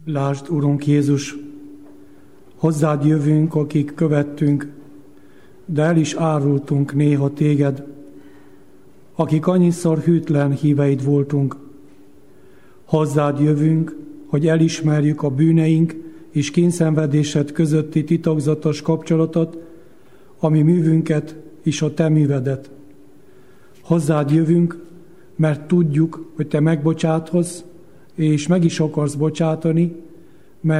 Lásd, Urunk Jézus, hozzád jövünk, akik követtünk, de el is árultunk néha téged, akik annyiszor hűtlen híveid voltunk. Hozzád jövünk, hogy elismerjük a bűneink és kényszenvedésed közötti titokzatos kapcsolatot, ami művünket és a te művedet. Hozzád jövünk, mert tudjuk, hogy te megbocsáthatsz, és meg is akarsz bocsátani,